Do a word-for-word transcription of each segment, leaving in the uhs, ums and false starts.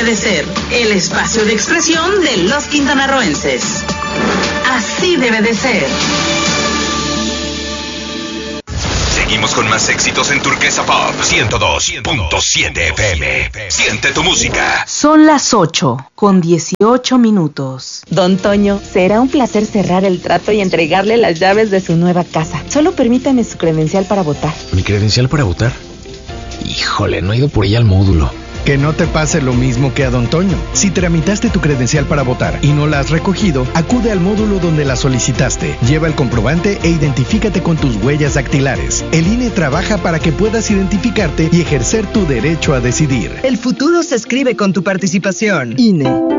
de ser, el espacio de expresión de los quintanarroenses. Así debe de ser. Seguimos con más éxitos en Turquesa Pop ciento dos punto siete F M. Siente tu música. Son las ocho con dieciocho minutos. Don Toño, será un placer cerrar el trato y entregarle las llaves de su nueva casa. Solo permítame su credencial para votar. ¿Mi credencial para votar? Híjole, no he ido por ella al módulo. Que no te pase lo mismo que a Don Toño. Si tramitaste tu credencial para votar y no la has recogido, acude al módulo donde la solicitaste. Lleva el comprobante e identifícate con tus huellas dactilares. El I N E trabaja para que puedas identificarte y ejercer tu derecho a decidir. El futuro se escribe con tu participación. I N E.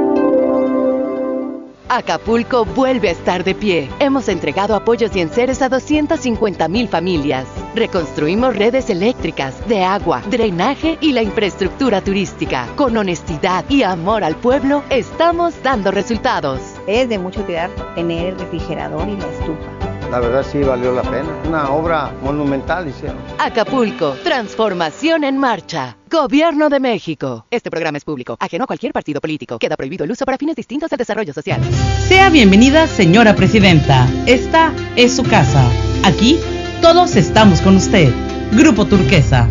Acapulco vuelve a estar de pie. Hemos entregado apoyos y enseres a doscientas cincuenta mil familias. Reconstruimos redes eléctricas, de agua, drenaje y la infraestructura turística. Con honestidad y amor al pueblo, estamos dando resultados. Es de mucha utilidad tener el refrigerador y la estufa. La verdad sí valió la pena. Una obra monumental hicieron. Acapulco, transformación en marcha. Gobierno de México. Este programa es público, ajeno a cualquier partido político. Queda prohibido el uso para fines distintos al desarrollo social. Sea bienvenida, señora presidenta. Esta es su casa. Aquí, todos estamos con usted. Grupo Turquesa.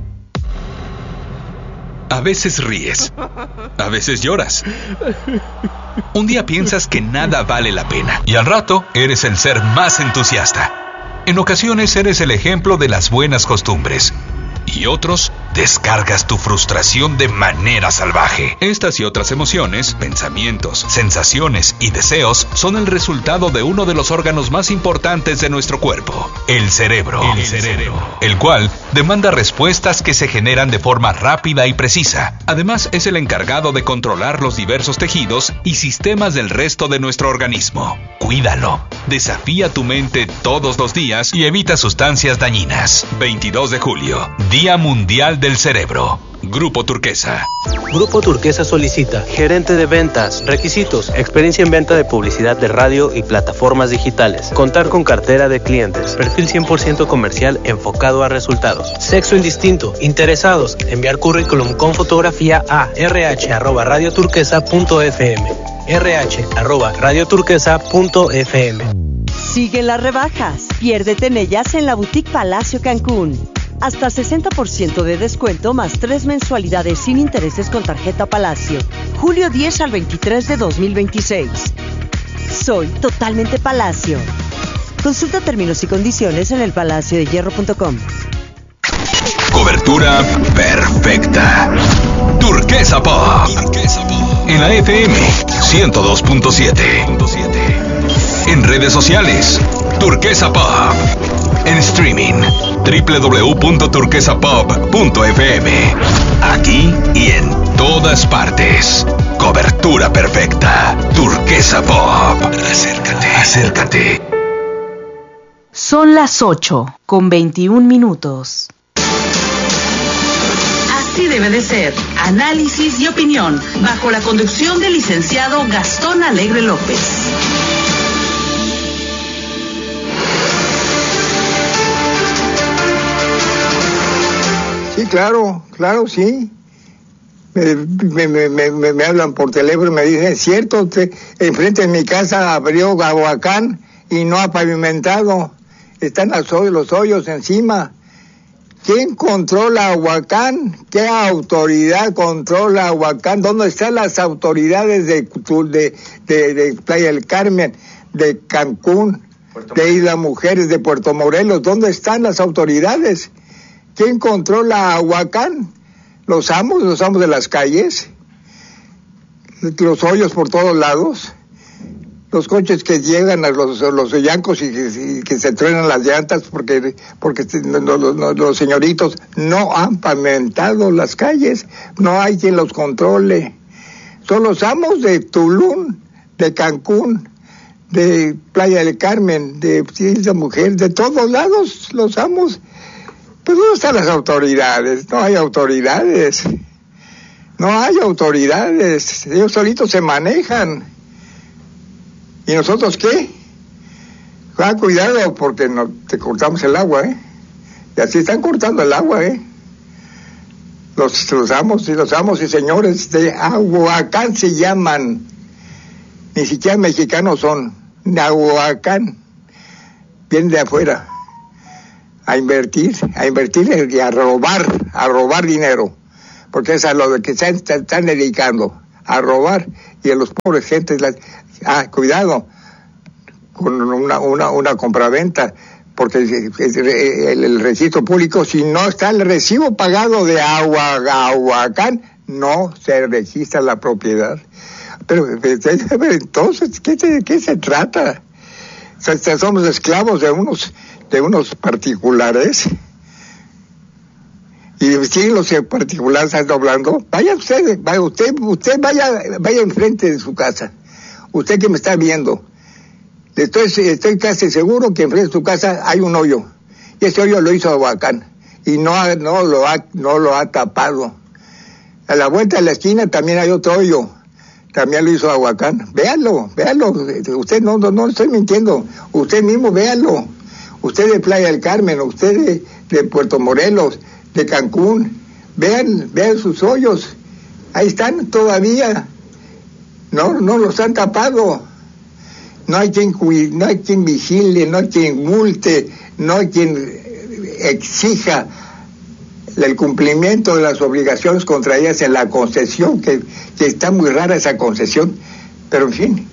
A veces ríes, a veces lloras. Un día piensas que nada vale la pena y al rato eres el ser más entusiasta. En ocasiones eres el ejemplo de las buenas costumbres y otros descargas tu frustración de manera salvaje. Estas y otras emociones, pensamientos, sensaciones y deseos son el resultado de uno de los órganos más importantes de nuestro cuerpo, el cerebro. El cerebro, el cual demanda respuestas que se generan de forma rápida y precisa. Además, es el encargado de controlar los diversos tejidos y sistemas del resto de nuestro organismo. Cuídalo. Desafía tu mente todos los días y evita sustancias dañinas. veintidós de julio, Día Mundial del Cerebro. Grupo Turquesa. Grupo Turquesa solicita gerente de ventas. Requisitos: experiencia en venta de publicidad de radio y plataformas digitales. Contar con cartera de clientes. Perfil cien por ciento comercial enfocado a resultados. Sexo indistinto. Interesados: enviar currículum con fotografía a rh arroba radioturquesa punto f m. rh arroba radioturquesa punto f m. Siguen las rebajas. Piérdete en ellas en la Boutique Palacio Cancún. Hasta sesenta por ciento de descuento más tres mensualidades sin intereses con tarjeta Palacio. Julio diez al veintitrés de dos mil veintiséis. Soy totalmente Palacio. Consulta términos y condiciones en el palacio de hierro punto com. Cobertura perfecta. Turquesa Pop. Turquesa Pop. En la F M ciento dos punto siete. En redes sociales, Turquesa Pop. En streaming, doble u doble u doble u punto turquesa pop punto f m. Aquí y en todas partes. Cobertura perfecta. Turquesa Pop. Acércate, acércate. Son las ocho con veintiún minutos. Así debe de ser. Análisis y opinión bajo la conducción del licenciado Gastón Alegre López. Sí, claro, claro, sí. Me, me, me, me, me hablan por teléfono y me dicen, cierto, te, enfrente de mi casa abrió Ahuacán y no ha pavimentado. Están los hoyos, los hoyos encima. ¿Quién controla Ahuacán? ¿Qué autoridad controla Ahuacán? ¿Dónde están las autoridades de, de, de, de Playa del Carmen, de Cancún, de Isla Mujeres, de Puerto Morelos? ¿Dónde están las autoridades? ¿Quién controla Ahuacán? ¿Los amos, los amos de las calles? ¿Los hoyos por todos lados? ¿Los coches que llegan a los, los llancos y, y que se truenan las llantas porque, porque los, los, los señoritos no han pavimentado las calles? No hay quien los controle. Son los amos de Tulum, de Cancún, de Playa del Carmen, de Isla Mujer, de todos lados los amos. Pues ¿dónde están las autoridades? No hay autoridades. No hay autoridades. Ellos solitos se manejan. ¿Y nosotros qué? Ah, cuidado porque no te cortamos el agua, ¿eh? Y así están cortando el agua, ¿eh? Los, los amos y los amos y señores de Aguacán se llaman, ni siquiera mexicanos son, de Aguacán, vienen de afuera a invertir, a invertir y a robar, a robar dinero, porque es a lo que se están, están dedicando, a robar, y a los pobres gentes, la, ah, cuidado con una, una, una compraventa, porque el, el, el registro público, si no está el recibo pagado de agua, Aguacán, no se registra la propiedad. Pero, pero entonces, ¿qué se, qué se trata? O sea, somos esclavos de unos, de unos particulares. Y si los particulares están doblando, vaya usted, vaya usted, usted vaya, vaya enfrente de su casa. Usted que me está viendo. Estoy, estoy casi seguro que enfrente de su casa hay un hoyo. Y ese hoyo lo hizo Aguacán. Y no, no, lo ha, no lo ha tapado. A la vuelta de la esquina también hay otro hoyo. También lo hizo Aguacán. Véanlo, véanlo. Usted no, no, no estoy mintiendo. Usted mismo véanlo. Usted de Playa del Carmen, usted de, de Puerto Morelos, de Cancún. Vean, vean sus hoyos. Ahí están todavía. No, no los han tapado. No hay quien no hay quien vigile, no hay quien multe, no hay quien exija el cumplimiento de las obligaciones contraídas en la concesión, que, que está muy rara esa concesión, pero en fin,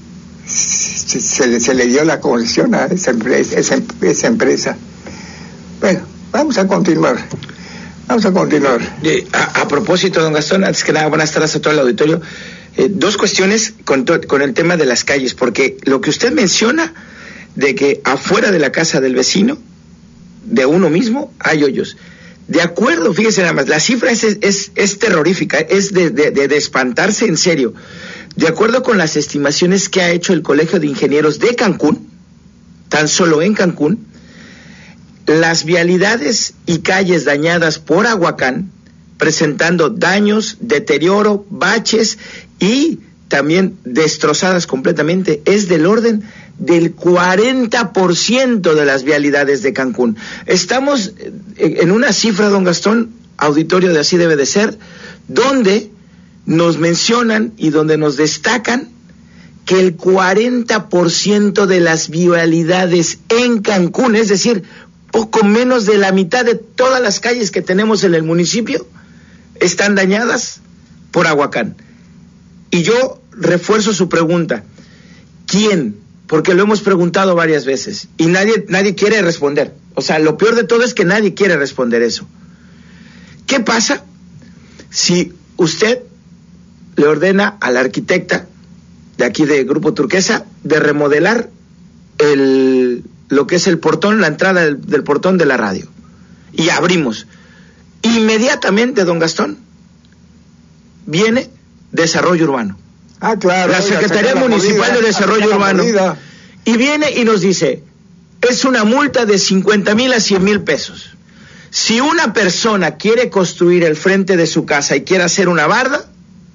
se, se, se le dio la concesión a esa empresa, esa, esa empresa. Bueno, vamos a continuar. Vamos a continuar. Eh, a, a propósito, don Gastón, antes que nada, buenas tardes a todo el auditorio. Eh, dos cuestiones con, to- con el tema de las calles, porque lo que usted menciona de que afuera de la casa del vecino, de uno mismo, hay hoyos. De acuerdo, fíjese nada más, la cifra es, es, es terrorífica, es de, de, de, de espantarse en serio. De acuerdo con las estimaciones que ha hecho el Colegio de Ingenieros de Cancún, tan solo en Cancún, las vialidades y calles dañadas por Aguacán, presentando daños, deterioro, baches y también destrozadas completamente, es del orden del cuarenta por ciento de las vialidades de Cancún. Estamos en una cifra, don Gastón, auditorio de Así Debe de Ser, donde nos mencionan y donde nos destacan que el cuarenta por ciento de las vialidades en Cancún, es decir, poco menos de la mitad de todas las calles que tenemos en el municipio, están dañadas por Aguacán. Y yo refuerzo su pregunta. ¿Quién? Porque lo hemos preguntado varias veces y nadie, nadie quiere responder. O sea, lo peor de todo es que nadie quiere responder eso. ¿Qué pasa si usted le ordena a la arquitecta de aquí de Grupo Turquesa de remodelar el, lo que es el portón, la entrada del, del portón de la radio? Y abrimos. Inmediatamente, don Gastón, viene Desarrollo Urbano. Ah, claro. La Secretaría Municipal de Desarrollo Urbano. Y viene y nos dice, es una multa de cincuenta mil a cien mil pesos. Si una persona quiere construir el frente de su casa y quiere hacer una barda,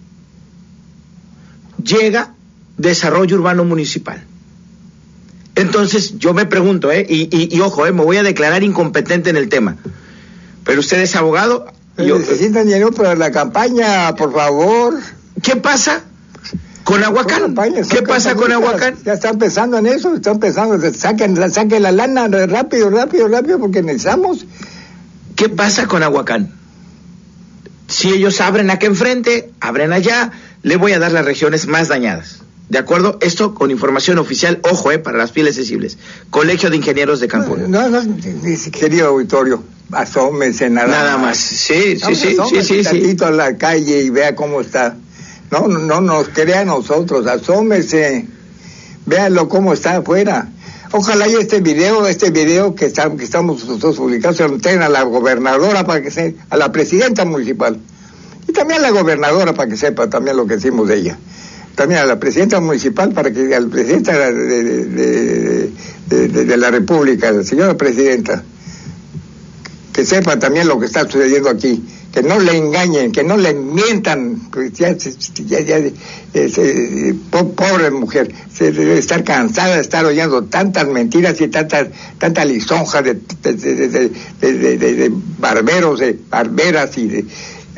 llega Desarrollo Urbano Municipal. Entonces, yo me pregunto, ¿eh? Y, y, y ojo, ¿eh? Me voy a declarar incompetente en el tema. Pero usted es abogado. Yo, necesitan dinero para la campaña, por favor. ¿Qué pasa con Aguacán? Campañas, ¿Qué pasa con Aguacán? Ya están pensando en eso, están pensando, saquen, saquen la lana rápido, rápido, rápido, porque necesitamos. ¿Qué pasa con Aguacán? Si ellos abren acá enfrente, abren allá, le voy a dar las regiones más dañadas. ¿De acuerdo? Esto con información oficial, ojo, eh, para las pieles sensibles. Colegio de Ingenieros de Cancún. No, no, no, querido auditorio, asómese nada, nada más. más. Sí, sí, sí, sí, sí, sí. a la calle y vea cómo está. No, no, no nos crea a nosotros, asómese, véanlo cómo está afuera. Ojalá y este video, este video que, está, que estamos nosotros publicando, se lo entreguen a la gobernadora para que se, a la presidenta municipal. Y también a la gobernadora para que sepa también lo que decimos de ella. También a la presidenta municipal para que, al presidente de, de, de, de, de, de la República, la señora presidenta, que sepa también lo que está sucediendo aquí, que no le engañen, que no le mientan, pues ya, ya, ya eh, pobre mujer, se debe estar cansada de estar oyendo tantas mentiras y tantas tanta lisonja de, de, de, de, de, de, de, de barberos, de barberas y de,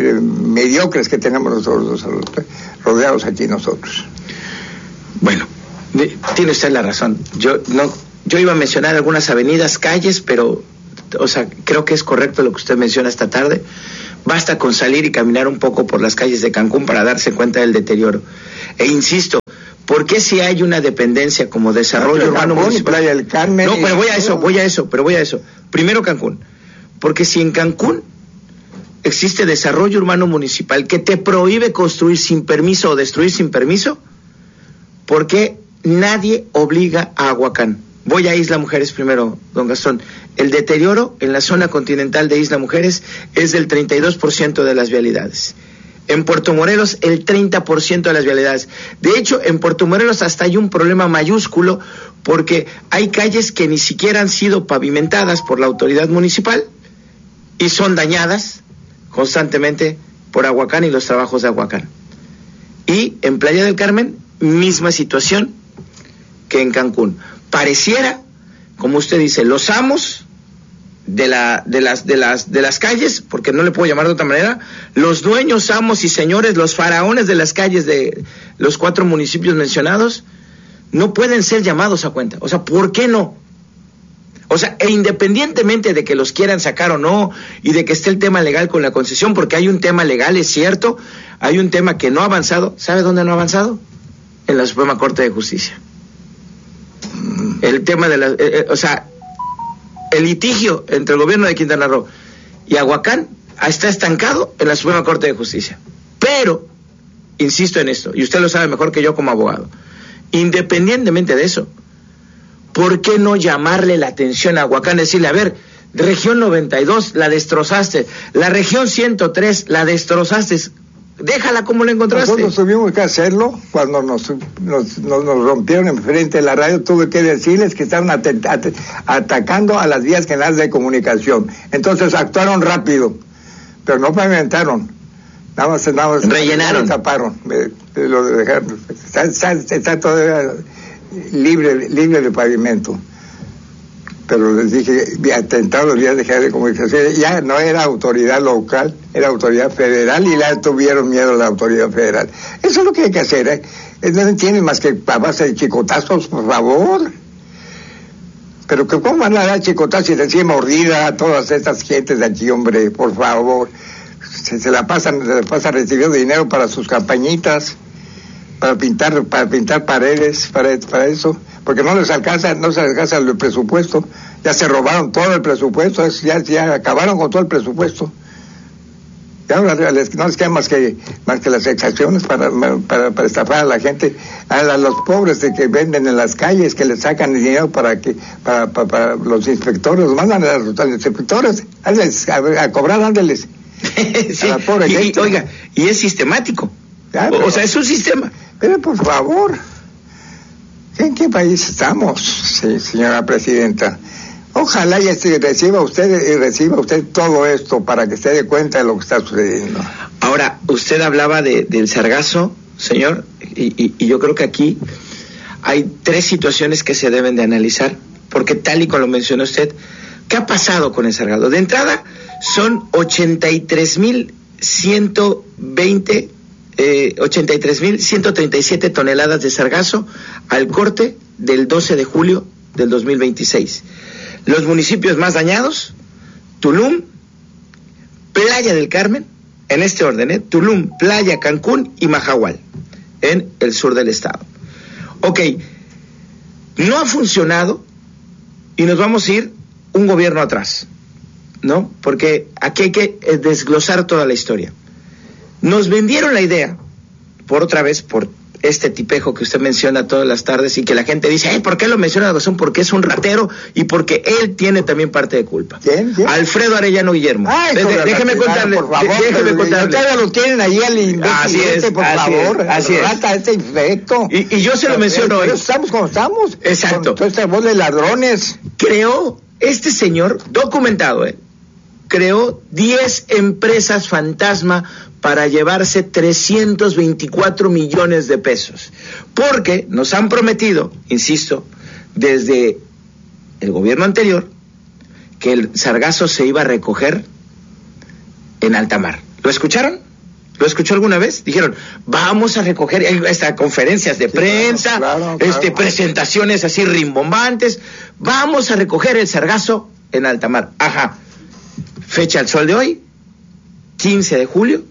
eh, mediocres que tenemos nosotros rodeados aquí nosotros. Bueno, tiene usted la razón. Yo no, yo iba a mencionar algunas avenidas, calles, pero, o sea, creo que es correcto lo que usted menciona esta tarde. Basta con salir y caminar un poco por las calles de Cancún para darse cuenta del deterioro. E insisto, ¿por qué si hay una dependencia como desarrollo urbano municipal? Playa del Carmen. No, pero voy a eso, voy a eso, pero voy a eso. Primero Cancún. Porque si en Cancún existe desarrollo urbano municipal que te prohíbe construir sin permiso o destruir sin permiso, ¿por qué nadie obliga a Aguacán? Voy a Isla Mujeres primero, don Gastón. El deterioro en la zona continental de Isla Mujeres es del treinta y dos por ciento de las vialidades. En Puerto Morelos, el treinta por ciento de las vialidades. De hecho, en Puerto Morelos hasta hay un problema mayúsculo porque hay calles que ni siquiera han sido pavimentadas por la autoridad municipal y son dañadas constantemente por Aguacán y los trabajos de Aguacán. Y en Playa del Carmen, misma situación que en Cancún. Pareciera, como usted dice, los amos de la de las de las de las calles, porque no le puedo llamar de otra manera, los dueños, amos y señores, los faraones de las calles de los cuatro municipios mencionados, no pueden ser llamados a cuenta. O sea, ¿por qué no? O sea, e independientemente de que los quieran sacar o no, y de que esté el tema legal con la concesión, porque hay un tema legal, es cierto, hay un tema que no ha avanzado. ¿Sabe dónde no ha avanzado? En la Suprema Corte de Justicia. El tema de la, eh, eh, o sea, el litigio entre el gobierno de Quintana Roo y Aguacán está estancado en la Suprema Corte de Justicia. Pero, insisto en esto, y usted lo sabe mejor que yo como abogado, independientemente de eso, ¿por qué no llamarle la atención a Aguacán? Decirle, a ver, región noventa y dos la destrozaste, la región ciento tres la destrozaste, déjala como la encontraste. Nosotros tuvimos que hacerlo cuando nos, nos, nos, nos rompieron enfrente de la radio. Tuve que decirles que estaban at at atacando a las vías canales de comunicación. Entonces actuaron rápido, pero no pavimentaron. Nada más, nada más rellenaron. Taparon. Me, me lo dejaron. Está, está, está todavía libre, libre de pavimento. Pero les dije, atentado los días de de comunicación, ya no era autoridad local, era autoridad federal, y la tuvieron miedo a la autoridad federal. Eso es lo que hay que hacer, ¿eh? No tienen más que a base de chicotazos, por favor. Pero que cómo van a dar chicotazos y decir mordida a todas estas gentes de aquí, hombre, por favor. Se, se la pasan, se la pasan recibiendo dinero para sus campañitas, para pintar, para pintar paredes, para, para eso. Porque no les alcanza, no se les alcanza el presupuesto, ya se robaron todo el presupuesto, ya, ya acabaron con todo el presupuesto. Ya no les, no les quedan más que, más que las exacciones para, para, para estafar a la gente, a, a los pobres de que venden en las calles, que les sacan el dinero para que, para, para, para los inspectores, los mandan a los, a los inspectores, ándeles, a, a cobrar, ándeles. Sí, a la pobre y, gente. Oiga, y es sistemático, ya, pero, o sea, es un sistema. Pero por favor, ¿en qué país estamos, sí, señora presidenta? Ojalá y reciba usted y reciba usted todo esto para que se dé cuenta de lo que está sucediendo. Ahora, usted hablaba de, del sargazo, señor, y, y, y yo creo que aquí hay tres situaciones que se deben de analizar, porque tal y como lo mencionó usted, ¿qué ha pasado con el sargazo? De entrada, son ochenta y tres mil ciento veinte Eh, ochenta y tres mil ciento treinta y siete toneladas de sargazo al corte del doce de julio del dos mil veintiséis. Los municipios más dañados: Tulum, Playa del Carmen, en este orden, ¿eh? Tulum, Playa, Cancún y Mahahual, en el sur del estado. Ok, no ha funcionado y nos vamos a ir un gobierno atrás, ¿no? Porque aquí hay que desglosar toda la historia. Nos vendieron la idea, por otra vez, por este tipejo que usted menciona todas las tardes y que la gente dice, ¿por qué lo menciona? Porque es un ratero y porque él tiene también parte de culpa. ¿Quién? ¿Quién? Alfredo Arellano Guillermo. Ay, de, de, déjeme contarle, por favor, de, déjeme contarle. Ustedes lo tienen ahí al independiente, por así favor. Es, así rata, es. este infecto. Y, y yo se lo menciono hoy. Estamos como estamos. Exacto. Con toda esta voz de ladrones. Creó este señor, documentado, ¿eh? Creó diez empresas fantasma para llevarse trescientos veinticuatro millones de pesos. Porque nos han prometido, insisto, desde el gobierno anterior, que el sargazo se iba a recoger en alta mar. ¿Lo escucharon? ¿Lo escuchó alguna vez? Dijeron, vamos a recoger estas conferencias de sí, prensa, claro, claro, claro. Este, presentaciones así rimbombantes, vamos a recoger el sargazo en alta mar. Ajá. Fecha al sol de hoy, quince de julio.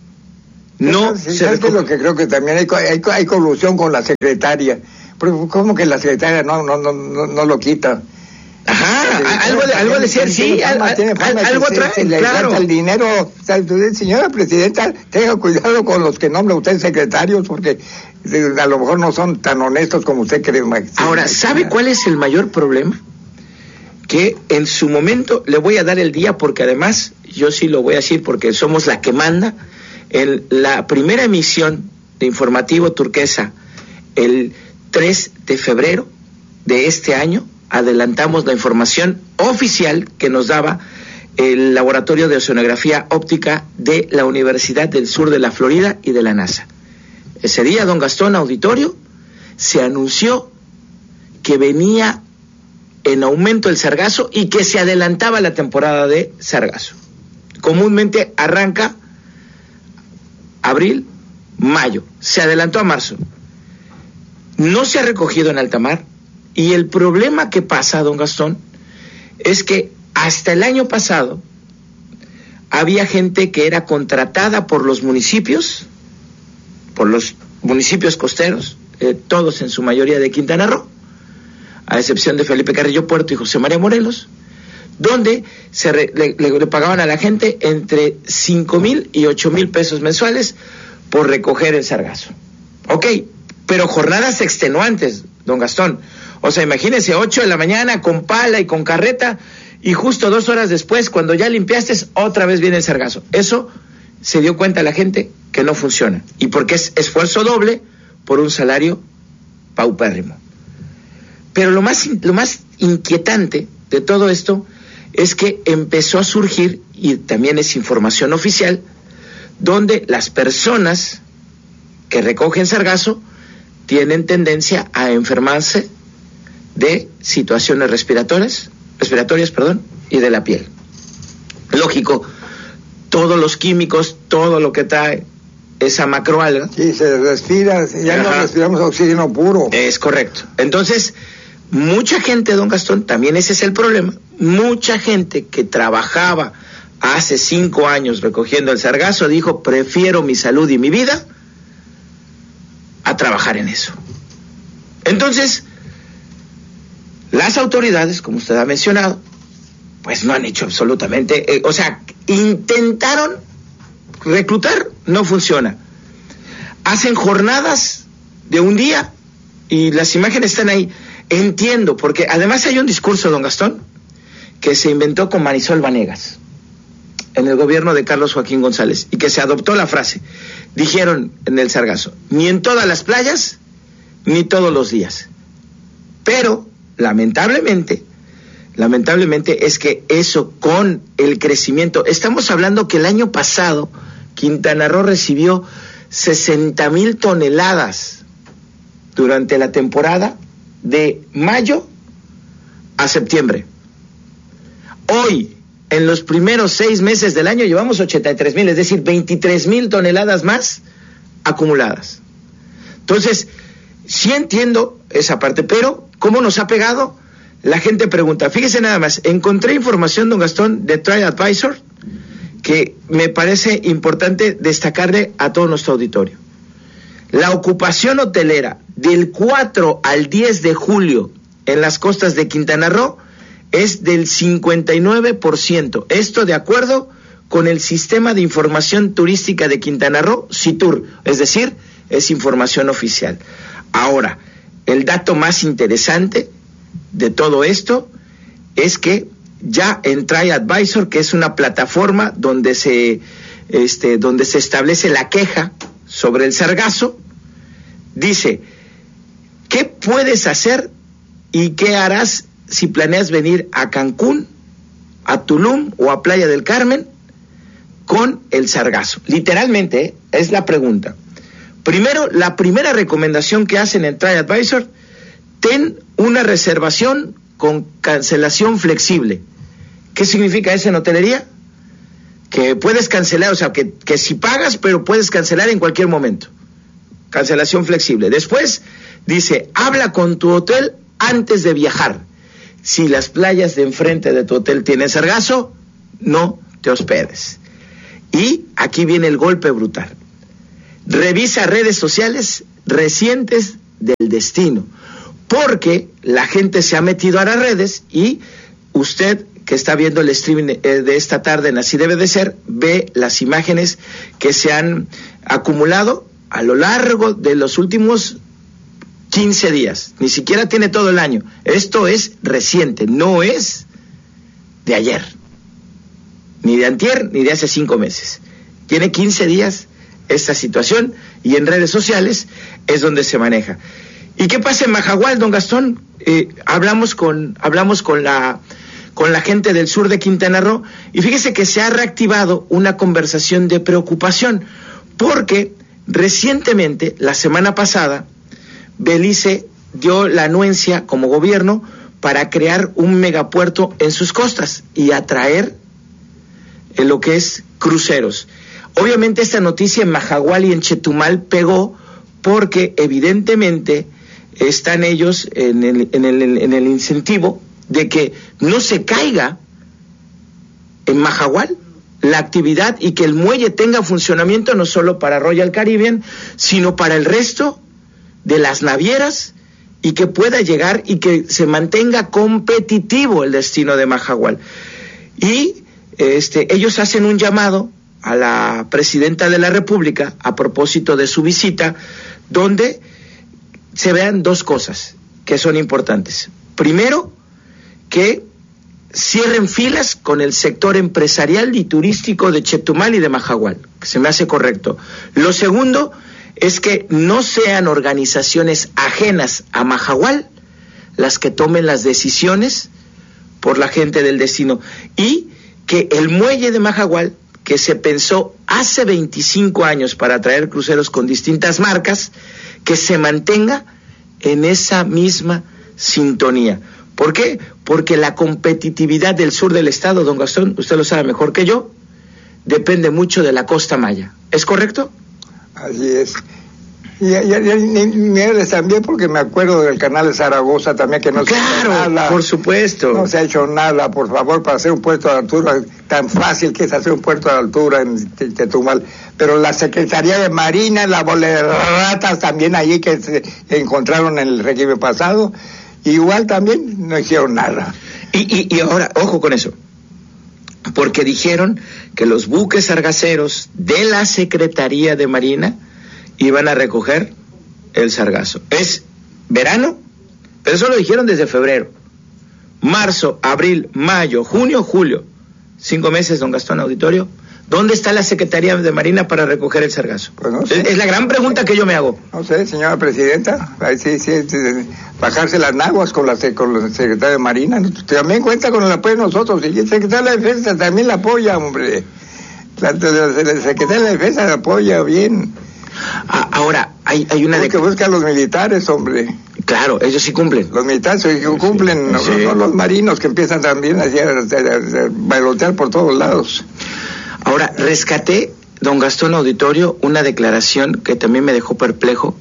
No sí, se recoge. Lo que creo que también hay, hay, hay colusión con la secretaria. Pero ¿cómo que la secretaria no, no, no, no, no lo quita? Ajá, algo de, algo de ser, sí, algo trae, le claro. el dinero, o sea, señora presidenta, tenga cuidado con los que nombra usted secretarios, porque a lo mejor no son tan honestos como usted cree. Ahora, ¿sabe cuál es el mayor problema? Que en su momento, le voy a dar el día, porque además, yo sí lo voy a decir, porque somos la que manda, en la primera emisión de Informativo Turquesa, el tres de febrero de este año, adelantamos la información oficial que nos daba el Laboratorio de Oceanografía Óptica de la Universidad del Sur de la Florida y de la NASA. Ese día, don Gastón, auditorio, se anunció que venía en aumento el sargazo y que se adelantaba la temporada de sargazo. Comúnmente arranca abril, mayo, se adelantó a marzo. No se ha recogido en alta mar. Y el problema que pasa, don Gastón, es que hasta el año pasado había gente que era contratada por los municipios, por los municipios costeros, eh, todos en su mayoría de Quintana Roo, a excepción de Felipe Carrillo Puerto y José María Morelos, donde se re, le, le, le pagaban a la gente entre cinco mil y ocho mil pesos mensuales por recoger el sargazo. Ok, pero jornadas extenuantes, don Gastón. O sea, imagínense, ocho de la mañana con pala y con carreta, y justo dos horas después, cuando ya limpiaste, otra vez viene el sargazo. Eso se dio cuenta la gente que no funciona. Y porque es esfuerzo doble por un salario paupérrimo. Pero lo más, lo más inquietante de todo esto es que empezó a surgir, y también es información oficial, donde las personas que recogen sargazo tienen tendencia a enfermarse de situaciones respiratorias, respiratorias, perdón, y de la piel. Lógico, todos los químicos, todo lo que trae esa macroalga. Sí, se respira, ya Ajá. no respiramos oxígeno puro. Es correcto. Entonces, mucha gente, don Gastón, también ese es el problema, mucha gente que trabajaba hace cinco años recogiendo el sargazo dijo, prefiero mi salud y mi vida a trabajar en eso. Entonces, las autoridades, como usted ha mencionado, pues no han hecho absolutamente, eh, o sea, intentaron reclutar, no funciona. Hacen jornadas de un día y las imágenes están ahí. Entiendo, porque además hay un discurso, don Gastón, que se inventó con Marisol Vanegas en el gobierno de Carlos Joaquín González y que se adoptó la frase. Dijeron en el sargazo, ni en todas las playas, ni todos los días. Pero, lamentablemente, lamentablemente es que eso con el crecimiento, estamos hablando que el año pasado Quintana Roo recibió sesenta mil toneladas durante la temporada de mayo a septiembre. Hoy, en los primeros seis meses del año, llevamos ochenta y tres mil, es decir, veintitrés mil toneladas más acumuladas. Entonces, sí entiendo esa parte, pero ¿cómo nos ha pegado? La gente pregunta, fíjese nada más, encontré información, don Gastón, de TripAdvisor, que me parece importante destacarle a todo nuestro auditorio. La ocupación hotelera del cuatro al diez de julio en las costas de Quintana Roo es del cincuenta y nueve por ciento. Esto de acuerdo con el Sistema de Información Turística de Quintana Roo, SITUR, es decir, es información oficial. Ahora, el dato más interesante de todo esto es que ya en TripAdvisor, que es una plataforma donde se, este, donde se establece la queja sobre el sargazo, dice, ¿qué puedes hacer y qué harás si planeas venir a Cancún, a Tulum o a Playa del Carmen con el sargazo? Literalmente, ¿eh? Es la pregunta. Primero, la primera recomendación que hacen en TripAdvisor, ten una reservación con cancelación flexible. ¿Qué significa eso en hotelería? que puedes cancelar, o sea, que, que si pagas, pero puedes cancelar en cualquier momento. Cancelación flexible. Después dice, habla con tu hotel antes de viajar. Si las playas de enfrente de tu hotel tienen sargazo, no te hospedes. Y aquí viene el golpe brutal. Revisa redes sociales recientes del destino, porque la gente se ha metido a las redes y usted que está viendo el streaming de esta tarde en Así Debe de Ser, ve las imágenes que se han acumulado a lo largo de los últimos quince días. Ni siquiera tiene todo el año. Esto es reciente, no es de ayer, ni de antier, ni de hace cinco meses. Tiene quince días esta situación y en redes sociales es donde se maneja. ¿Y qué pasa en Majahual, don Gastón? Eh, hablamos con, hablamos con la... con la gente del sur de Quintana Roo, y fíjese que se ha reactivado una conversación de preocupación, porque recientemente, la semana pasada, Belice dio la anuencia como gobierno para crear un megapuerto en sus costas y atraer en lo que es cruceros. Obviamente esta noticia en Majahual y en Chetumal pegó porque evidentemente están ellos en el, en el, en el incentivo de que no se caiga en Majahual la actividad y que el muelle tenga funcionamiento no solo para Royal Caribbean, sino para el resto de las navieras y que pueda llegar y que se mantenga competitivo el destino de Majahual. Y este, ellos hacen un llamado a la presidenta de la República a propósito de su visita, donde se vean dos cosas que son importantes. Primero, que cierren filas con el sector empresarial y turístico de Chetumal y de Majahual, que se me hace correcto. Lo segundo es que no sean organizaciones ajenas a Majahual las que tomen las decisiones por la gente del destino, y que el muelle de Majahual, que se pensó hace veinticinco años para traer cruceros con distintas marcas, que se mantenga en esa misma sintonía. ¿Por qué? Porque la competitividad del sur del estado, don Gastón, usted lo sabe mejor que yo, depende mucho de la costa maya. ¿Es correcto? Así es. Y, y, y, y también porque me acuerdo del canal de Zaragoza también, que no claro, se ha hecho nada. Por supuesto. No se ha hecho nada, por favor, para hacer un puerto de altura, tan fácil que es hacer un puerto de altura en Chetumal. Pero la Secretaría de Marina, la bola de ratas también allí que se encontraron en el régimen pasado, igual también no hicieron nada. Y, y, y ahora, ojo con eso, porque dijeron que los buques sargaceros de la Secretaría de Marina iban a recoger el sargazo. Es verano, pero eso lo dijeron desde febrero. Marzo, abril, mayo, junio, julio. Cinco meses, don Gastón Auditorio. ¿Dónde está la Secretaría de Marina para recoger el sargazo? Pues no sé. es, es la gran pregunta que yo me hago. No sé, señora presidenta. Ahí sí, sí, sí, bajarse las naguas con la, con la Secretaría de Marina. También cuenta con el apoyo de nosotros. Y el Secretario de la Defensa también la apoya, hombre. La, la, la, la Secretaría de la Defensa la apoya bien. Ah, ahora, hay, hay una... de que buscan los militares, hombre. Claro, ellos sí cumplen. Los militares sí cumplen, sí. No, no los marinos que empiezan también a, a, a, a bailotear por todos lados. Ahora, rescaté, don Gastón Auditorio, una declaración que también me dejó perplejo.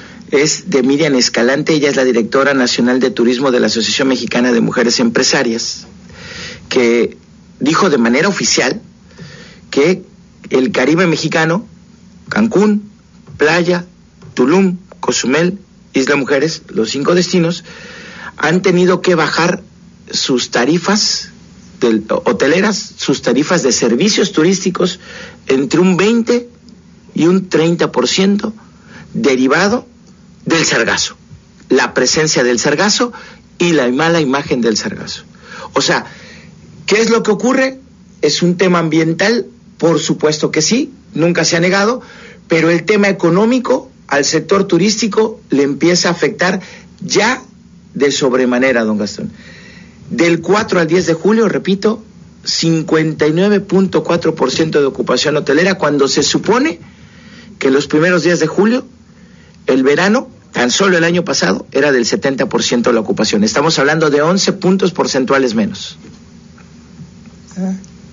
Es de Miriam Escalante, ella es la directora nacional de turismo de la Asociación Mexicana de Mujeres Empresarias, que dijo de manera oficial que el Caribe mexicano, Cancún, Playa, Tulum, Cozumel, Isla Mujeres, los cinco destinos, han tenido que bajar sus tarifas de, hoteleras, sus tarifas de servicios turísticos entre un veinte y un treinta por ciento derivado del sargazo, la presencia del sargazo y la mala imagen del sargazo. O sea, ¿qué es lo que ocurre? ¿Es un tema ambiental? Por supuesto que sí, nunca se ha negado, pero el tema económico al sector turístico le empieza a afectar ya de sobremanera, don Gastón. Del cuatro al diez de julio, repito, cincuenta y nueve punto cuatro por ciento de ocupación hotelera, cuando se supone que los primeros días de julio, el verano, tan solo el año pasado, era del setenta por ciento de la ocupación. Estamos hablando de once puntos porcentuales menos.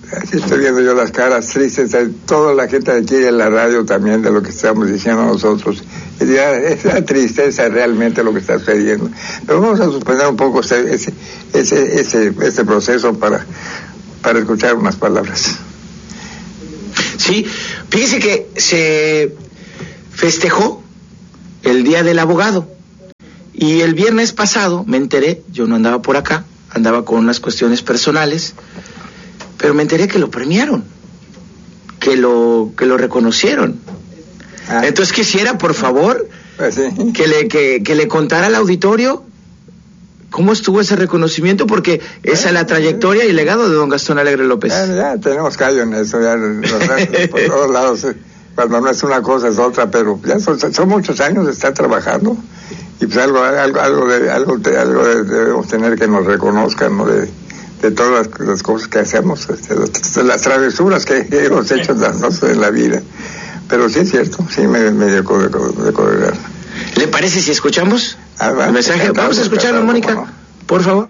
Aquí estoy viendo yo las caras tristes de toda la gente de aquí en la radio también, de lo que estamos diciendo nosotros. Y ya es la tristeza realmente lo que está sucediendo. Pero vamos a suspender un poco ese, ese, ese, ese, ese proceso para, para escuchar unas palabras. Sí, fíjese que se festejó el Día del Abogado. Y el viernes pasado me enteré, yo no andaba por acá, andaba con unas cuestiones personales, pero me enteré que lo premiaron, que lo que lo reconocieron. Ah. Entonces quisiera, por favor, pues sí. que, le, que, que le contara al auditorio cómo estuvo ese reconocimiento, porque esa es la trayectoria y el legado de don Gastón Alegre López. Ya, ya tenemos callo en eso, ya por todos lados, cuando no es una cosa es otra, pero ya son, son muchos años de estar trabajando. Y pues algo algo algo de, algo, de, algo de, debemos tener que nos reconozcan, ¿no? de, de todas las, las cosas que hacemos, este, las, las travesuras que, que hemos hecho en la vida. Pero sí es cierto, sí me, me dio de, de colgar. ¿Le parece si escuchamos ah, va, el mensaje? Encantado, vamos a escucharlo, Mónica, no. por favor.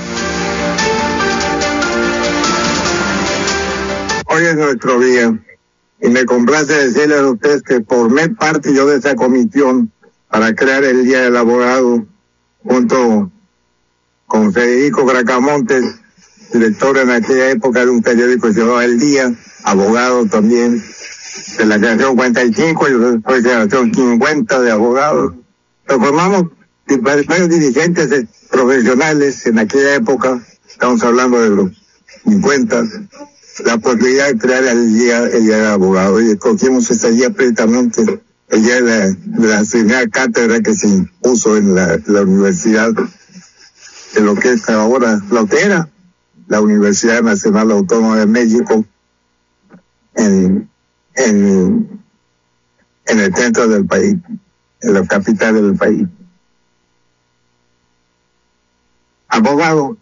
Hoy es nuestro día y me complace decirles a ustedes que formé parte yo de esa comisión para crear el Día del Abogado, junto con Federico Bracamontes, director en aquella época de un periódico llamado El Día, abogado también de la generación cuarenta y cinco, y después de la generación cincuenta de abogados. Lo formamos varios dirigentes profesionales en aquella época, estamos hablando de los cincuenta, la posibilidad de crear el Día, el día del Abogado, y escogimos ese día precisamente el día de la, de la primera cátedra que se impuso en la, la universidad, de lo que es ahora, lo que era la Universidad Nacional Autónoma de México, en, en, en el centro del país, en la capital del país. Abogado,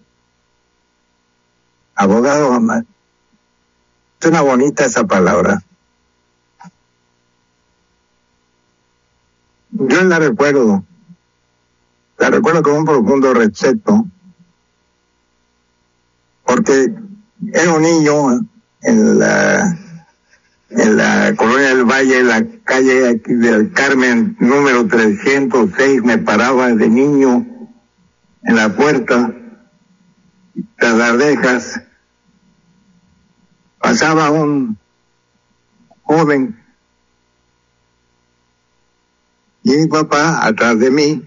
abogado, mamá. Suena bonita esa palabra. Yo la recuerdo, la recuerdo con un profundo respeto, porque era un niño en la, en la colonia del Valle, en la calle del Carmen, número trescientos seis, me paraba de niño en la puerta, tras las rejas, pasaba un joven, y mi papá atrás de mí.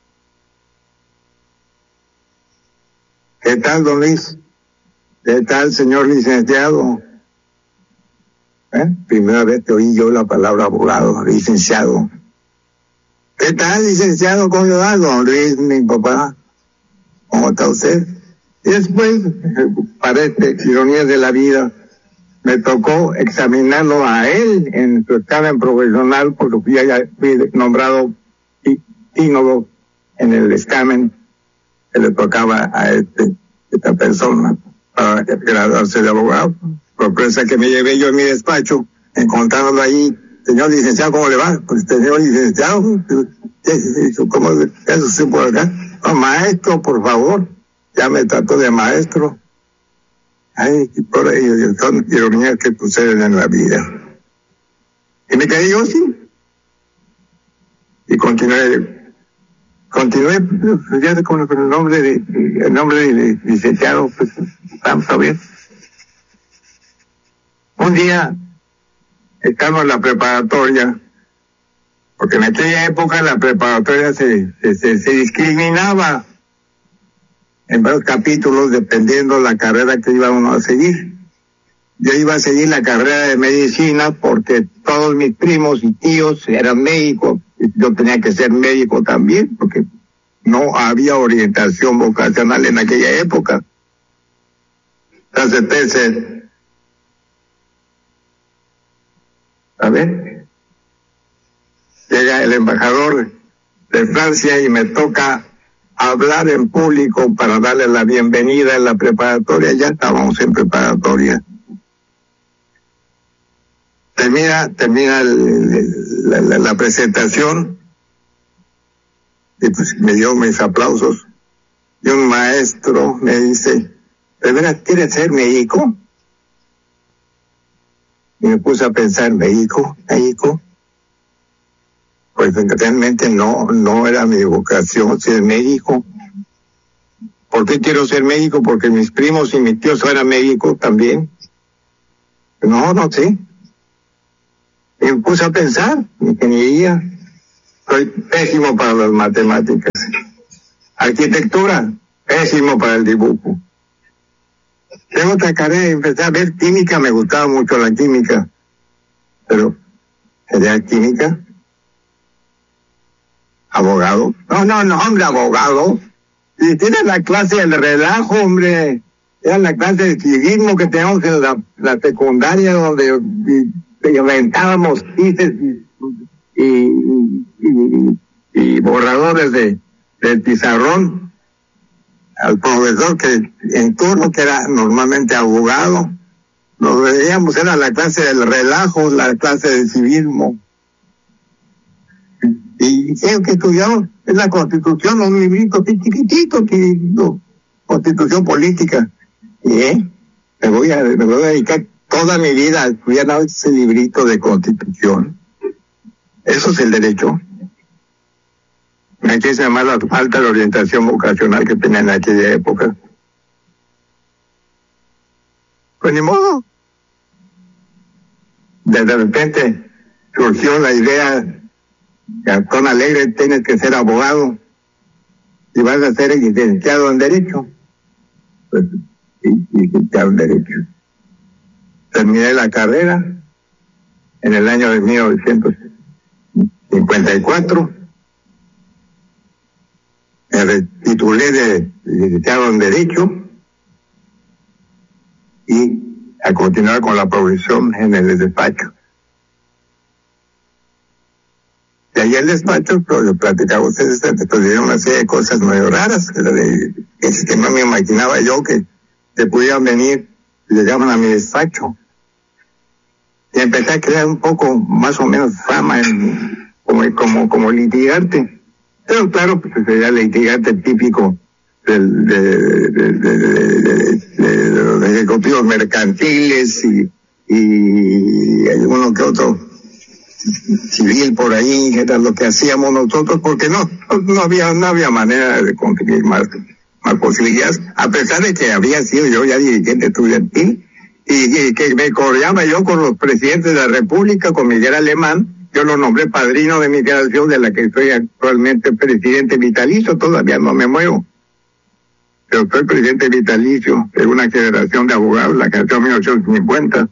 ¿Qué tal, don Luis? ¿Qué tal, señor licenciado? ¿Eh? Primera vez que oí yo la palabra abogado, licenciado. ¿Qué tal, licenciado? ¿Cómo le va, don Luis, mi papá? ¿Cómo está usted? Y después, parece ironía de la vida, me tocó examinarlo a él en su examen profesional, porque fui, allá, fui nombrado sínodo en el examen que le tocaba a este, esta persona para graduarse de abogado. Sorpresa que me llevé yo en mi despacho, encontrándolo ahí. Señor licenciado, ¿cómo le va? Pues, señor licenciado, ¿cómo eso se por acá? No, maestro, por favor, ya me trató de maestro. Ay, por ahí son ironías que suceden en la vida. Y me quedé yo así. Y continué, continué, pues, ya con el nombre de, el nombre de licenciado, pues, vamos a ver. Un día, estamos en la preparatoria, porque en aquella época la preparatoria se, se, se, se discriminaba en varios capítulos dependiendo la carrera que iba uno a seguir. Yo iba a seguir la carrera de medicina porque todos mis primos y tíos eran médicos, y yo tenía que ser médico también, porque no había orientación vocacional en aquella época. Entonces, a ver, llega el embajador de Francia y me toca hablar en público para darle la bienvenida en la preparatoria. Ya estábamos en preparatoria. Termina, termina el, la, la, la presentación y pues me dio mis aplausos. Y un maestro me dice, ¿de veras quieres ser médico? Y me puse a pensar, México, México. Pues realmente no, no era mi vocación ser médico. ¿Por qué quiero ser médico? Porque mis primos y mis tíos eran médicos también. No, no sé. Y me puse a pensar, ingeniería. Soy pésimo para las matemáticas. Arquitectura, pésimo para el dibujo. Tengo otra carrera, empecé a ver química, me gustaba mucho la química. Pero, ¿sería química? ¿Abogado? No, no, no, hombre, abogado. Si tienes la clase del relajo, hombre. Era la clase de civismo que teníamos en la, la secundaria, donde y, y aventábamos chistes y, y, y, y borradores de, del pizarrón al profesor que en turno, que era normalmente abogado. Nos veíamos, era la clase del relajo, la clase de civismo. Y creo que estudiamos es la Constitución, un librito chiquitito, chiquitito, Constitución política. Y eh, me voy a, me voy a dedicar toda mi vida a estudiar ese librito de Constitución. Eso es el derecho. Aquí se llama la falta de orientación vocacional que tenía en aquella época. Pues ni modo. De repente surgió la idea: Gastón Alegre, tienes que ser abogado y vas a ser licenciado en Derecho. Pues, sí, licenciado en Derecho. Terminé la carrera en el año de mil novecientos cincuenta y cuatro. Me retitulé de licenciado en Derecho y a continuar con la profesión en el despacho. Y ahí el despacho, pues, lo platicaba ustedes, pues, una serie de cosas muy raras, de, es que no me imaginaba yo que, que pudieran venir y llegaban a mi despacho. Y empecé a crear un poco, más o menos, fama en, como, como, como litigante. Pero claro, pues sería el litigante típico del, de, de, de, de, de, de, de los ejecutivos mercantiles y, y alguno que otro civil por ahí, que era lo que hacíamos nosotros, porque no, no había, no había manera de conseguir más, más posibilidades, a pesar de que había sido yo ya dirigente estudiantil, y, y que me coreaba yo con los presidentes de la República, con Miguel Alemán. Yo lo nombré padrino de mi generación, de la que soy actualmente presidente vitalicio, todavía no me muevo. Pero soy presidente vitalicio de una generación de abogados, la generación mil novecientos cincuenta.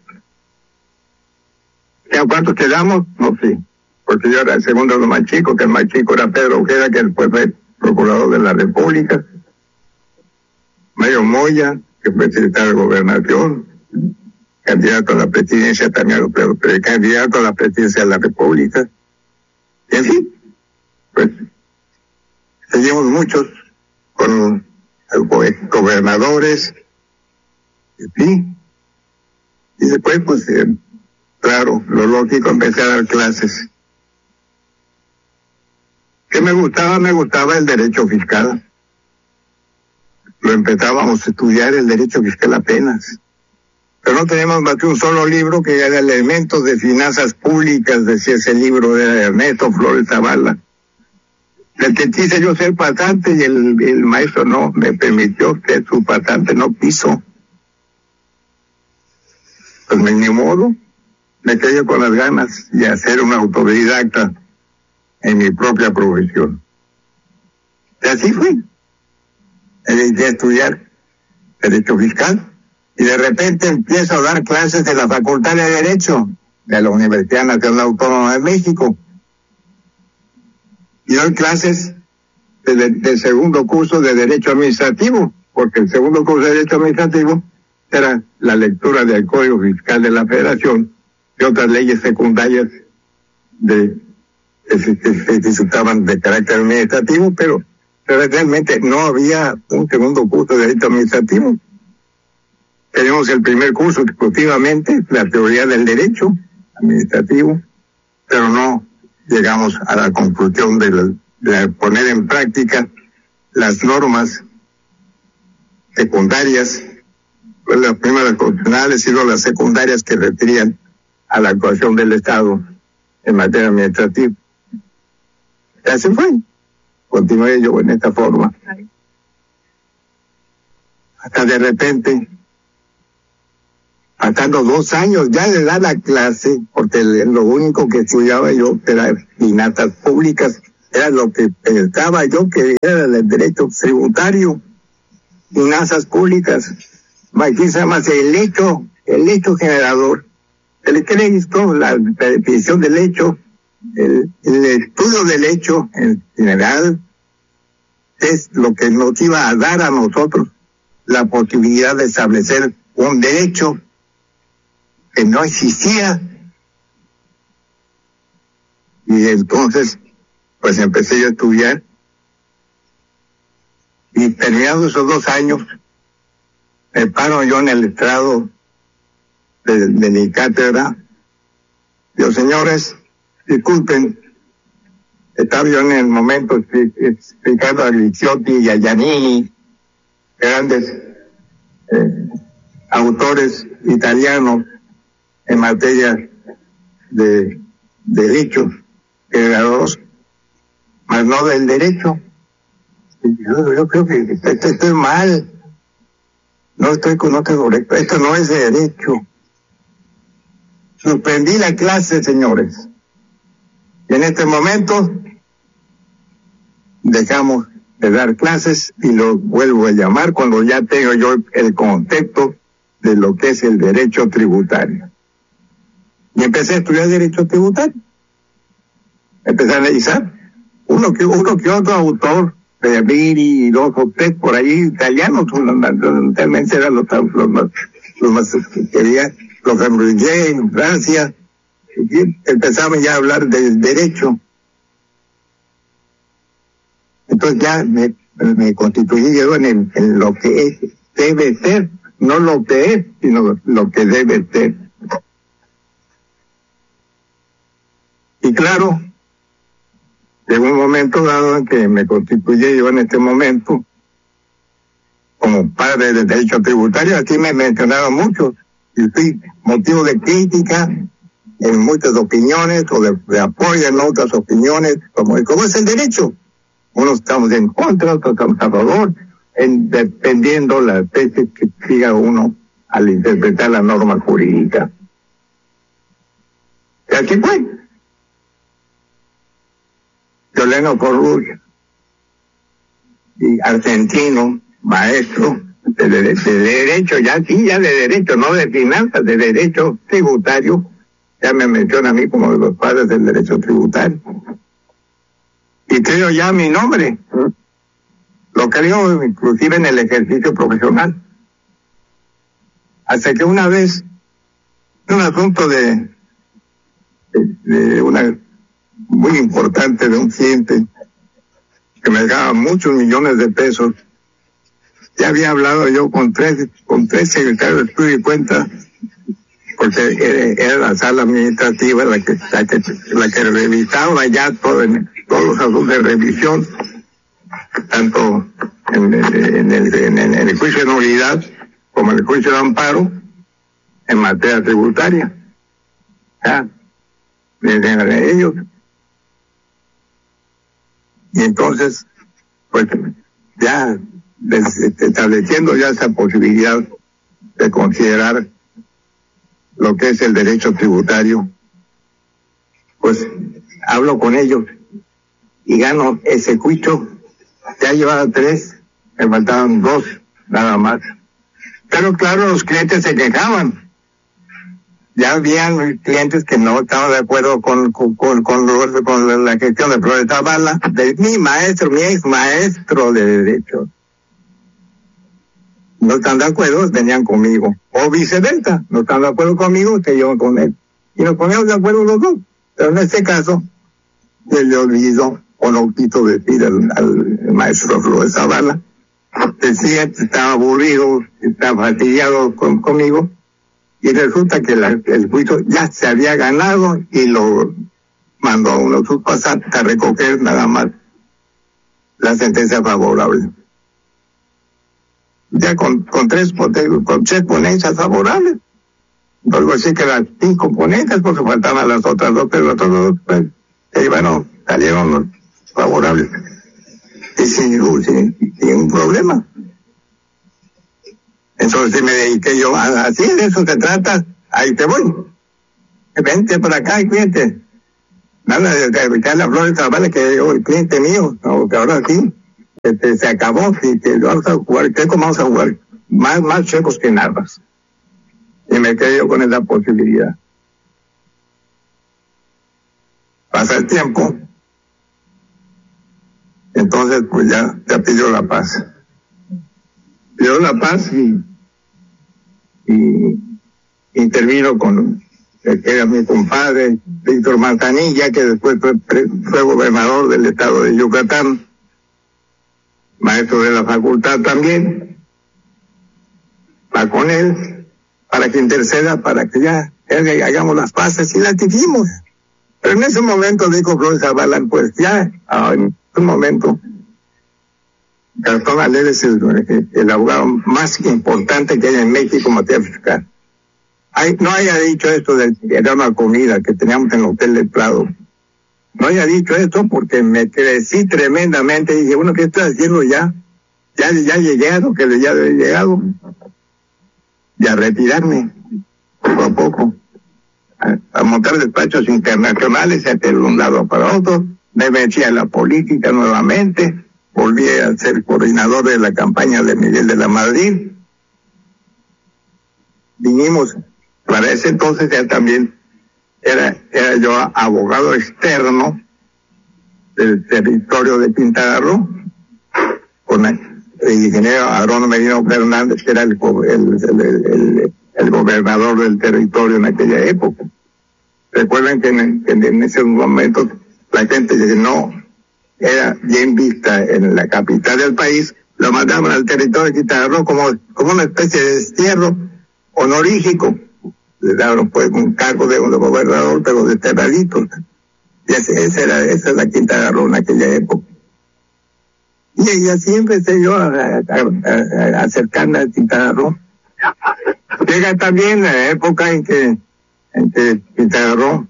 ¿Y a cuántos quedamos? No sé, porque yo era el segundo de los más chicos, que el más chico era Pedro Ojeda, que después fue procurador de la República. Mario Moya, que fue secretario de Gobernación, candidato a la presidencia también, pero, pero candidato a la presidencia de la República. Y en fin, pues, seguimos muchos con gobernadores, en fin. Y después, pues, eh, claro, lo lógico, empecé a dar clases. ¿Qué me gustaba? Me gustaba el derecho fiscal. Lo empezábamos a estudiar, el derecho fiscal, apenas. Pero no tenemos más que un solo libro, que era Elementos de Finanzas Públicas, decía ese libro de Ernesto Flores Zavala. El que quise yo ser pasante y el, el maestro no me permitió que su pasante no quiso. Pues ni modo, me quedé con las ganas de hacer una autodidacta en mi propia profesión. Y así fui. Empecé a estudiar Derecho Fiscal. Y de repente empiezo a dar clases de la Facultad de Derecho de la Universidad Nacional Autónoma de México. Y doy clases del de segundo curso de Derecho Administrativo, porque el segundo curso de Derecho Administrativo era la lectura del Código Fiscal de la Federación y otras leyes secundarias de, que se, que se disfrutaban de carácter administrativo, pero, pero realmente no había un segundo curso de Derecho Administrativo. Tenemos el primer curso, exclusivamente, la teoría del derecho administrativo, pero no llegamos a la conclusión de, la, de poner en práctica las normas secundarias, pues las primeras constitucionales y luego las secundarias que referían a la actuación del Estado en materia administrativa. Ya se fue. Continué yo en esta forma. Hasta de repente, pasando dos años ya de dar la clase, porque lo único que estudiaba yo era finanzas públicas, era lo que pensaba yo que era el derecho tributario, finanzas públicas, aquí se llama el hecho, el hecho generador, el crédito, la definición del hecho, el, el estudio del hecho en general, es lo que nos iba a dar a nosotros la posibilidad de establecer un derecho que no existía. Y entonces, pues empecé yo a estudiar, y terminados esos dos años, me paro yo en el estrado de, de mi cátedra. Digo, señores, disculpen, estaba yo en el momento explicando a Ricciotti y a Giannini, grandes eh, autores italianos en materia de derechos generadores, más no del derecho. Yo, yo creo que esto, estoy mal, no estoy con otro correcto, esto no es de derecho. Suspendí la clase, señores, y en este momento dejamos de dar clases y lo vuelvo a llamar cuando ya tengo yo el concepto de lo que es el derecho tributario. Y empecé a estudiar derecho tributario. Empecé a analizar uno que uno que otro autor, de Viri y dos o tres por ahí italianos, realmente eran los, los más, los más que quería, los Cambridge en Francia. Empezamos ya a hablar del derecho. Entonces ya me, me constituí yo en, el, en lo que es, debe ser, no lo que es, sino lo que debe ser. Y claro, llegó un momento dado en que me constituí yo en este momento como padre del derecho tributario. Aquí me mencionaron mucho y fui motivo de crítica en muchas opiniones o de, de apoyo en otras opiniones, como, como es el derecho. Unos estamos en contra, otros estamos a favor, en, dependiendo la tesis que siga uno al interpretar la norma jurídica. Y así fue. Violeno Corruglia, y argentino, maestro de, de, de derecho, ya sí, ya de derecho, no de finanzas, de derecho tributario, ya me menciona a mí como de los padres del derecho tributario. Y creo ya mi nombre, lo creo inclusive en el ejercicio profesional. Hasta que una vez, un asunto de, de, de una muy importante de un cliente que me daba muchos millones de pesos, ya había hablado yo con tres, con tres secretarios de estudio y cuenta, porque era, era la sala administrativa la que, la que, la que revisaba ya todo, en, todos los asuntos de revisión, tanto en el, en el, en el, en el juicio de nulidad como en el juicio de amparo en materia tributaria. Ya, desde ellos. Y entonces, pues, ya estableciendo ya esa posibilidad de considerar lo que es el derecho tributario, pues hablo con ellos y gano ese juicio. Ya llevaba tres, me faltaban dos nada más. Pero claro, los clientes se quejaban. Ya habían clientes que no estaban de acuerdo con con, con, con, con la gestión de Flores Zavala, de mi maestro, mi ex maestro de derecho. No están de acuerdo, venían conmigo. O viceversa, no están de acuerdo conmigo, se llevan con él. Y nos poníamos de acuerdo los dos. Pero en este caso, se le olvidó, o no quiso decir al, al maestro Flores Zavala. Decía que estaba aburrido, estaba fastidiado con, conmigo. Y resulta que la, el juicio ya se había ganado y lo mandó a uno sus pasantes a recoger nada más la sentencia favorable. Ya con, con tres con tres ponencias favorables. Luego sí que las cinco componentes, porque faltaban las otras dos, pero las otras dos, pues, y bueno, salieron favorables. Y sin, sin, sin un problema. Entonces me dediqué yo, a, así de eso se trata, ahí te voy. Vente por acá y cliente. Nada de evitar la flor de trabajo que yo, el cliente mío, no, que ahora sí, este, se acabó, y que vamos a jugar, ¿qué vamos a jugar? Más, más checos que narvas. Y me quedé yo con esa posibilidad. Pasa el tiempo, entonces pues ya, ya pidió la paz. Pidió la paz y, y intervino con el que era mi compadre, Víctor Manzanilla, que después fue, fue gobernador del estado de Yucatán, maestro de la facultad también. Va con él para que interceda, para que ya, ya hagamos las paces, y las hicimos. Pero en ese momento dijo Flores Zavala, pues ya, ah, en un momento, Gastón Alegre es el, el abogado más importante que hay en México en materia fiscal. Ay, no haya dicho esto de que era una comida que teníamos en el Hotel del Prado. No haya dicho esto porque me crecí tremendamente y dije, bueno, ¿qué estoy haciendo ya? Ya, ya llegué a lo que ya he llegado. Y a retirarme, poco a poco. A, a montar despachos internacionales, a de un lado para otro. Me metí a la política nuevamente. Volví a ser coordinador de la campaña de Miguel de la Madrid. Vinimos, para ese entonces ya también era, era yo abogado externo del territorio de Quintana Roo, con el, el ingeniero Aarón Merino Fernández, que era el, el, el, el, el gobernador del territorio en aquella época. Recuerden que en, en, en ese momento la gente que no era bien vista en la capital del país, lo mandaban al territorio de Quintana Roo como, como una especie de destierro honorífico. Le daban pues un cargo de un gobernador, pero de terraditos. Y ese, ese era, esa es la Quintana Roo en aquella época. Y, y así empecé yo a, a, a, a acercarme a Quintana Roo. Llega también la época en que, en que Quintana Roo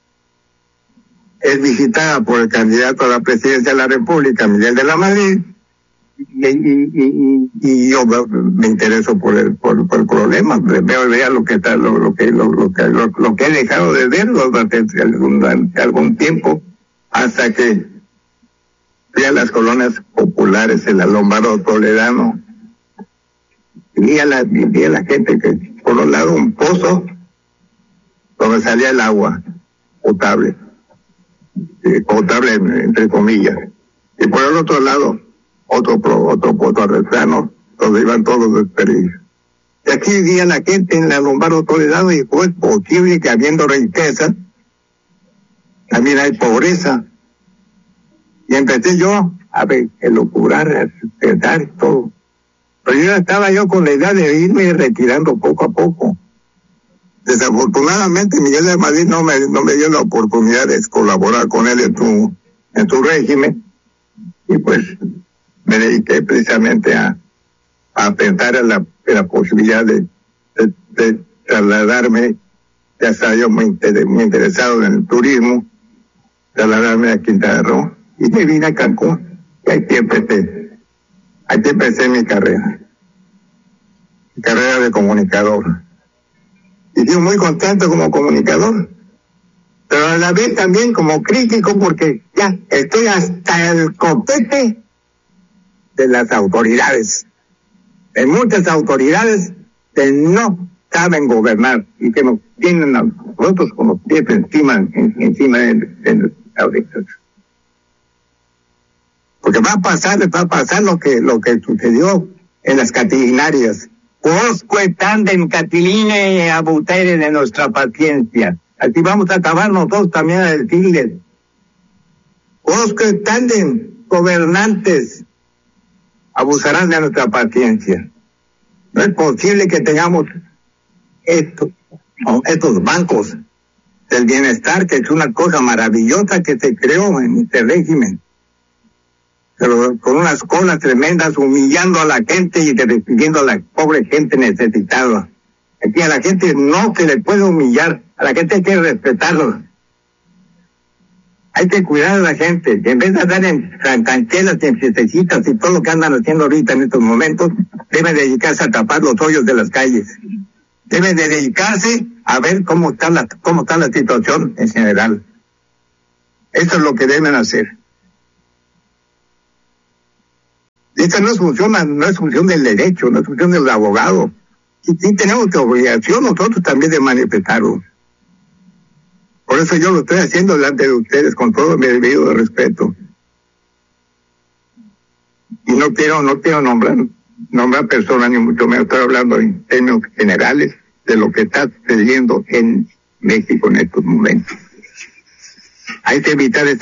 es visitada por el candidato a la presidencia de la República, Miguel de la Madrid, y, y, y, y yo me intereso por el, por, por el problema, veo, veo lo que está, lo, lo que, lo, lo que, lo, lo que he dejado de ver durante algún, durante algún tiempo, hasta que fui a las colonias populares en la Lombardo Toledano, y vi a la, vi a la gente que, por un lado, un pozo donde salía el agua potable, eh, potable entre comillas, y por el otro lado, otro otro pozo artesano donde iban todos los desperdicios. Y aquí vivía la gente en la Lombardo Toledano, y fue posible que habiendo riqueza, también hay pobreza. Y empecé yo a elucubrar, a pensar todo. Pero yo estaba yo con la idea de irme retirando poco a poco. Desafortunadamente Miguel de Madrid no me, no me dio la oportunidad de colaborar con él en su, en su régimen. Y pues me dediqué precisamente a, a pensar en la, en la posibilidad de, de, de trasladarme, ya estaba yo muy, muy interesado en el turismo, trasladarme a Quintana Roo, y me vine a Cancún, y aquí empecé, aquí empecé mi carrera, mi carrera de comunicador. Y estoy muy contento como comunicador, pero a la vez también como crítico, porque ya estoy hasta el copete de las autoridades, de muchas autoridades que no saben gobernar y que nos tienen a nosotros con los pies encima, en, encima de, de los ahorita. Porque va a pasar, va a pasar lo que, lo que sucedió en las catilinarias. Osque tandem catiline abutere de nuestra paciencia. Así vamos a acabar nosotros también a decirles. Osque tandem gobernantes abusarán de nuestra paciencia. No es posible que tengamos estos, estos bancos del bienestar, que es una cosa maravillosa que se creó en este régimen, pero con unas colas tremendas, humillando a la gente y despidiendo a la pobre gente necesitada. Aquí a la gente no se le puede humillar, a la gente hay que respetarlo. Hay que cuidar a la gente, en vez de andar en trancanchelas y en fiestecitas y todo lo que andan haciendo ahorita en estos momentos, deben dedicarse a tapar los hoyos de las calles. Deben de dedicarse a ver cómo está la, cómo está la situación en general. Eso es lo que deben hacer. Esta no es función, no es función del derecho, no es función del abogado. Y sí tenemos la obligación nosotros también de manifestarlo. Por eso yo lo estoy haciendo delante de ustedes con todo mi debido respeto. Y no quiero, no quiero nombrar, nombrar personas ni mucho menos, estoy hablando en términos generales de lo que está sucediendo en México en estos momentos. Hay que evitar